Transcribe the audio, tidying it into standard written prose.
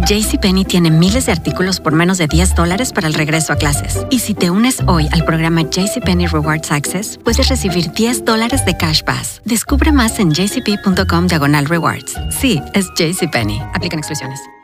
JCPenney tiene miles de artículos por menos de $10 para el regreso a clases. Y si te unes hoy al programa JCPenney Rewards Access, puedes recibir $10 de Cash Pass. Descubre más en jcp.com/rewards. Sí, es JCPenney. Aplican exclusiones.